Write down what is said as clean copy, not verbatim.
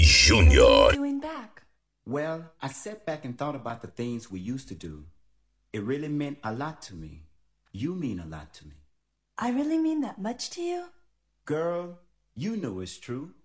Júnior. Doing back. Well, I sat back and thought about the things we used to do. It really meant a lot to me. You mean a lot to me. I really mean that much to you? Girl, you know it's true.